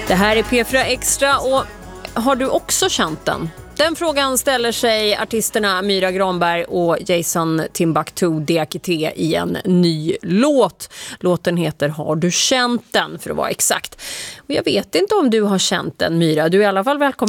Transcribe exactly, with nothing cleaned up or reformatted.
Det här är P fyra Extra och har du också känt den? Den frågan ställer sig artisterna Myra Granberg och Jason Timbuktu Diakité i en ny låt. Låten heter Har du känt den, för att vara exakt. Och jag vet inte om du har känt den, Myra. Du är i alla fall välkommen